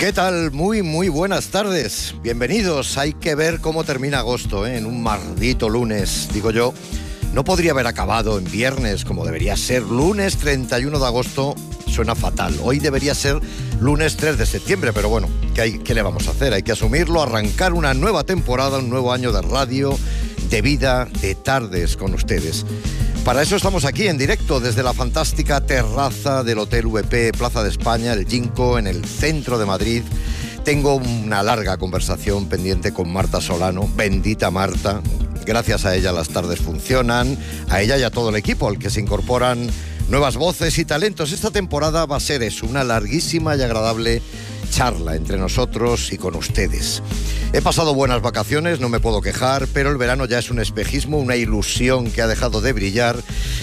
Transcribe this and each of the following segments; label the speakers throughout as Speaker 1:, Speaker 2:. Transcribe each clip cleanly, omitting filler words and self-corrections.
Speaker 1: ¿Qué tal? Muy buenas tardes. Bienvenidos. Hay que ver cómo termina agosto, ¿eh? En un maldito lunes, digo yo. No podría haber acabado en viernes como debería ser. Lunes 31 de agosto suena fatal. Hoy debería ser lunes 3 de septiembre, pero bueno, ¿qué le vamos a hacer? Hay que asumirlo, arrancar una nueva temporada, un nuevo año de radio, de vida, de tardes con ustedes. Para eso estamos aquí en directo desde la fantástica terraza del Hotel VP Plaza de España, el Ginkgo, en el centro de Madrid. Tengo una larga conversación pendiente con Marta Solano, bendita Marta. Gracias a ella las tardes funcionan, a ella y a todo el equipo al que se incorporan nuevas voces y talentos. Esta temporada va a ser eso, una larguísima y agradable charla entre nosotros y con ustedes. He pasado buenas vacaciones, no me puedo quejar, pero el verano ya es un espejismo, una ilusión que ha dejado de brillar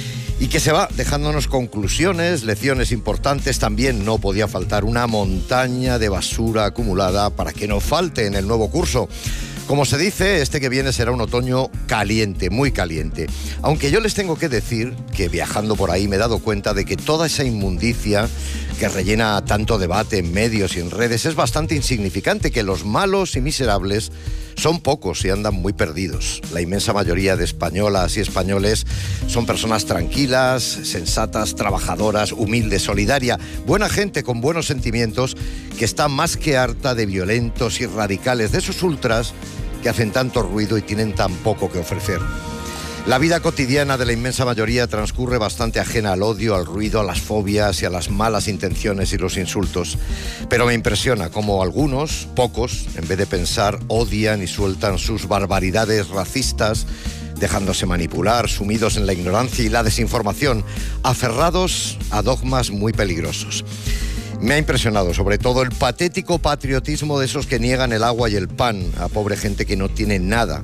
Speaker 1: y que se va dejándonos conclusiones, lecciones importantes. También no podía faltar una montaña de basura acumulada para que no falte en el nuevo curso. Como se dice, este que viene será un otoño caliente, muy caliente. Aunque yo les tengo que decir que viajando por ahí me he dado cuenta de que toda esa inmundicia que rellena tanto debate en medios y en redes es bastante insignificante, que los malos y miserables son pocos y andan muy perdidos. La inmensa mayoría de españolas y españoles son personas tranquilas, sensatas, trabajadoras, humildes, solidarias, buena gente con buenos sentimientos que está más que harta de violentos y radicales, de esos ultras que hacen tanto ruido y tienen tan poco que ofrecer. La vida cotidiana de la inmensa mayoría transcurre bastante ajena al odio, al ruido, a las fobias y a las malas intenciones y los insultos. Pero me impresiona cómo algunos, pocos, en vez de pensar, odian y sueltan sus barbaridades racistas, dejándose manipular, sumidos en la ignorancia y la desinformación, aferrados a dogmas muy peligrosos. Me ha impresionado sobre todo el patético patriotismo de esos que niegan el agua y el pan a pobre gente que no tiene nada.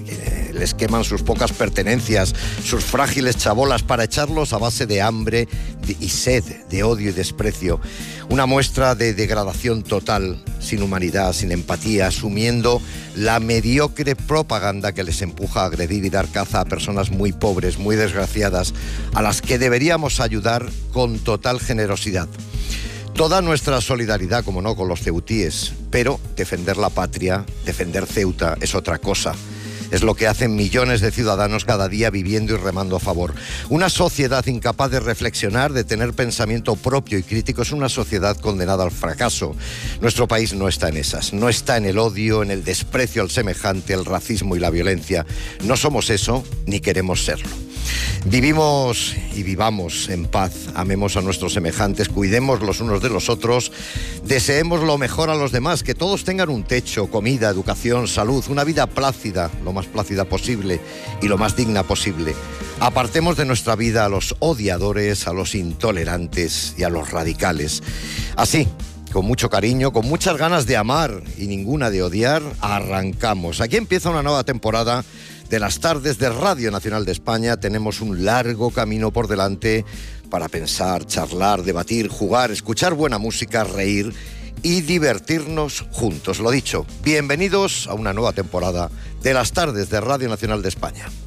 Speaker 1: Les queman sus pocas pertenencias, sus frágiles chabolas para echarlos a base de hambre y sed, de odio y desprecio. Una muestra de degradación total, sin humanidad, sin empatía, asumiendo la mediocre propaganda que les empuja a agredir y dar caza a personas muy pobres, muy desgraciadas, a las que deberíamos ayudar con total generosidad. Toda nuestra solidaridad, como no, con los ceutíes, pero defender la patria, defender Ceuta es otra cosa. Es lo que hacen millones de ciudadanos cada día viviendo y remando a favor. Una sociedad incapaz de reflexionar, de tener pensamiento propio y crítico, es una sociedad condenada al fracaso. Nuestro país no está en esas, no está en el odio, en el desprecio al semejante, el racismo y la violencia. No somos eso, ni queremos serlo. Vivimos y vivamos en paz, amemos a nuestros semejantes, cuidemos los unos de los otros, deseemos lo mejor a los demás, que todos tengan un techo, comida, educación, salud, una vida plácida, lo más plácida posible y lo más digna posible. Apartemos de nuestra vida a los odiadores, a los intolerantes y a los radicales. Así, con mucho cariño, con muchas ganas de amar y ninguna de odiar, arrancamos. Aquí empieza una nueva temporada de las tardes de Radio Nacional de España. Tenemos un largo camino por delante para pensar, charlar, debatir, jugar, escuchar buena música, reír y divertirnos juntos. Lo dicho, bienvenidos a una nueva temporada de las tardes de Radio Nacional de España.